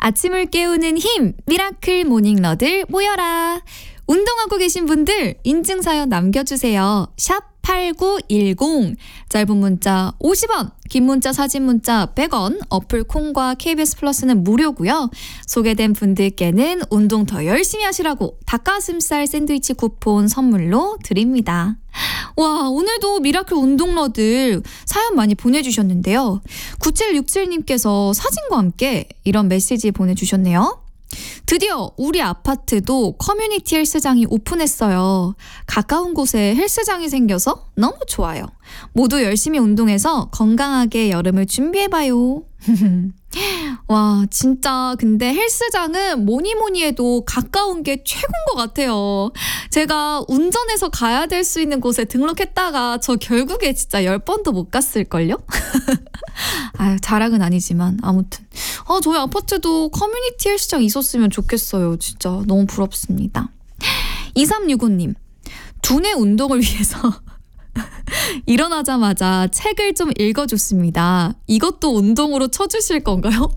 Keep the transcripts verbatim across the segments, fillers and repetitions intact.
아침을 깨우는 힘, 미라클 모닝러들 모여라. 운동하고 계신 분들 인증사연 남겨주세요. 샵 팔구일공, 짧은 문자 오십 원, 긴 문자 사진 문자 백 원, 어플 콩과 케이비에스 플러스는 무료고요. 소개된 분들께는 운동 더 열심히 하시라고 닭가슴살 샌드위치 쿠폰 선물로 드립니다. 와, 오늘도 미라클 운동러들 사연 많이 보내주셨는데요. 구칠육칠님께서 사진과 함께 이런 메시지 보내주셨네요. 드디어 우리 아파트도 커뮤니티 헬스장이 오픈했어요. 가까운 곳에 헬스장이 생겨서 너무 좋아요. 모두 열심히 운동해서 건강하게 여름을 준비해봐요. 와, 진짜 근데 헬스장은 뭐니 뭐니 해도 가까운 게 최고인 것 같아요. 제가 운전해서 가야 될 수 있는 곳에 등록했다가 저 결국에 진짜 열 번도 못 갔을걸요? 아유, 자랑은 아니지만 아무튼 아, 저희 아파트도 커뮤니티 헬스장 있었으면 좋겠어요. 진짜 너무 부럽습니다. 이삼육오님, 두뇌 운동을 위해서 일어나자마자 책을 좀 읽어줬습니다. 이것도 운동으로 쳐주실 건가요?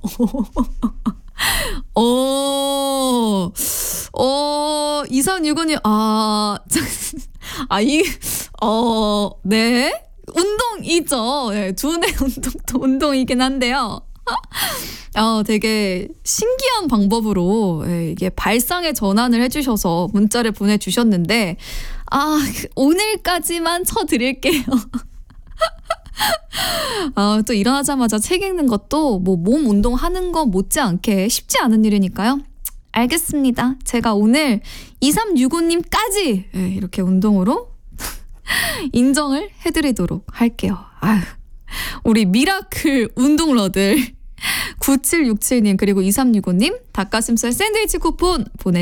어, 어, 이삼육오님, 아, 아, 이, 어, 네. 운동이죠. 네, 두뇌 운동도 운동이긴 한데요. 어, 되게 신기한 방법으로 예, 이게 발상의 전환을 해주셔서 문자를 보내주셨는데, 아, 오늘까지만 쳐드릴게요. 아, 또 일어나자마자 책 읽는 것도 뭐 몸 운동하는 거 못지않게 쉽지 않은 일이니까요. 알겠습니다. 제가 오늘 이삼육오님까지 예, 이렇게 운동으로 인정을 해드리도록 할게요. 아유, 우리 미라클 운동러들 구칠육칠님 그리고 이삼육오님 닭가슴살 샌드위치 쿠폰 보내